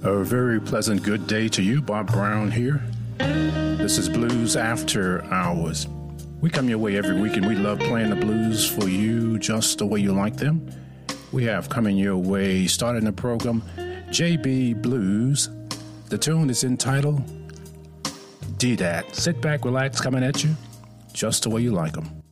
A very pleasant good day to you, Bob Brown here. This is Blues After Hours. We come your way every week and we love playing the blues for you just the way you like them. We have coming your way, starting the program, JB Blues. The tune is entitled D-Dat. Sit back, relax, coming at you just the way you like them.